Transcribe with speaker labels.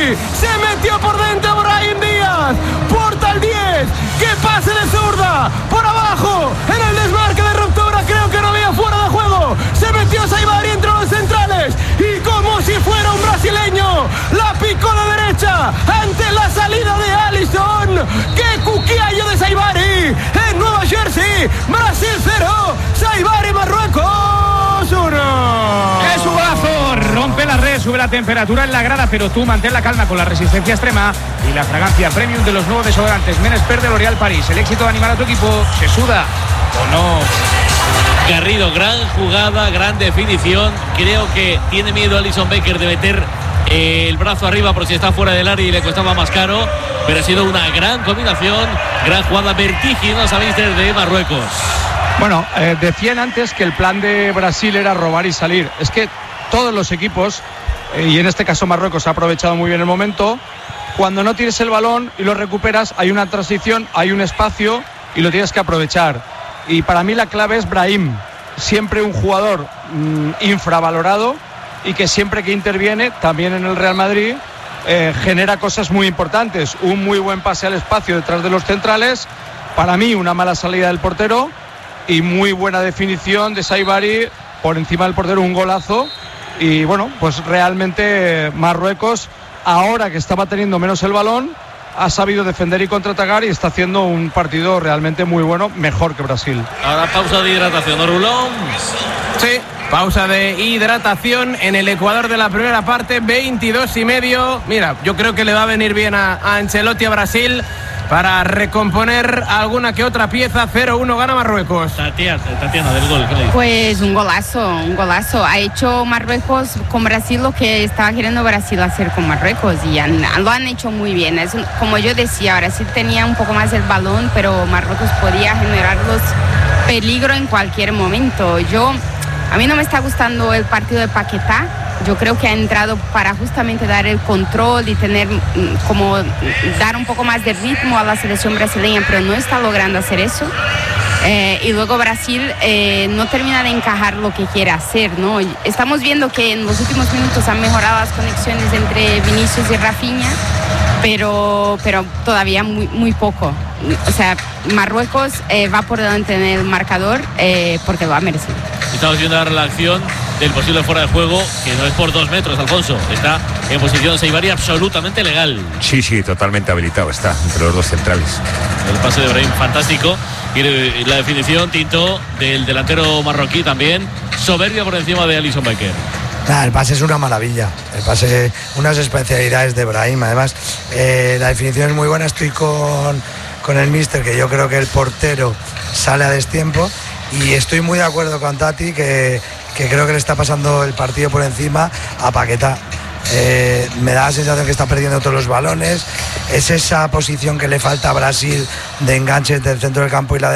Speaker 1: Se metió por dentro Brahim Díaz. Porta el 10. Que pase de zurda. Por abajo. En el desmarque de ruptura. Creo que no había fuera de juego. Se metió Saibari entre los centrales. Y como si fuera un brasileño. La picó de derecha. Ante la salida de Alisson. ¡Qué cuquiallo de Saibari! En Nueva Jersey. Brasil 0. Saibari, Marruecos 1.
Speaker 2: Es un golazo, rompe la red, sube la temperatura en la grada, pero tú mantén la calma con la resistencia extrema y la fragancia premium de los nuevos desodorantes Men-Expert de L'Oréal París. El éxito de animar a tu equipo se suda o no.
Speaker 3: Garrido, gran jugada, gran definición. Creo que tiene miedo Alisson Becker de meter el brazo arriba por si está fuera del área y le costaba más caro, pero ha sido una gran combinación, gran jugada vertiginosa, míster, de Marruecos.
Speaker 4: Bueno, decían antes que el plan de Brasil era robar y salir. Es que todos los equipos, y en este caso Marruecos ha aprovechado muy bien el momento, cuando no tienes el balón y lo recuperas, hay una transición, hay un espacio y lo tienes que aprovechar. Y para mí la clave es Brahim, siempre un jugador infravalorado y que siempre que interviene, también en el Real Madrid, genera cosas muy importantes. Un muy buen pase al espacio detrás de los centrales, para mí una mala salida del portero y muy buena definición de Saibari por encima del portero, un golazo. Y bueno, pues realmente Marruecos, ahora que estaba teniendo menos el balón, ha sabido defender y contraatacar y está haciendo un partido realmente muy bueno, mejor que Brasil.
Speaker 3: Ahora pausa de hidratación, ¿no, Rulón?
Speaker 1: Sí, pausa de hidratación en el Ecuador de la primera parte, 22:30. Mira, yo creo que le va a venir bien a Ancelotti a Brasil para recomponer alguna que otra pieza. 0-1 gana Marruecos.
Speaker 3: Tatiana, del gol.
Speaker 5: Pues un golazo. Ha hecho Marruecos con Brasil lo que estaba queriendo Brasil hacer con Marruecos y lo han hecho muy bien. Como yo decía, Brasil tenía un poco más el balón, pero Marruecos podía generarlos peligro en cualquier momento. A mí no me está gustando el partido de Paquetá. Yo creo que ha entrado para justamente dar el control y dar un poco más de ritmo a la selección brasileña, pero no está logrando hacer eso. Y luego Brasil no termina de encajar lo que quiere hacer, ¿no? Estamos viendo que en los últimos minutos han mejorado las conexiones entre Vinicius y Rafinha, pero todavía muy, muy poco. O sea, Marruecos va por delante en el marcador porque lo ha merecido.
Speaker 3: Estamos viendo ahora la acción del posible fuera de juego, que no es por 2 metros, Alfonso. Está en posición Saibari absolutamente legal.
Speaker 6: Sí, totalmente habilitado está entre los dos centrales.
Speaker 3: El pase de Brahim fantástico y la definición, Tito, del delantero marroquí también soberbia por encima de Alisson Becker.
Speaker 7: El pase es una maravilla, el pase, unas especialidades de Brahim. Además, la definición es muy buena. Estoy con el míster, que yo creo que el portero sale a destiempo, y estoy muy de acuerdo con Tati, que creo que le está pasando el partido por encima a Paquetá. Me da la sensación que está perdiendo todos los balones. Es esa posición que le falta a Brasil de enganche entre el centro del campo y la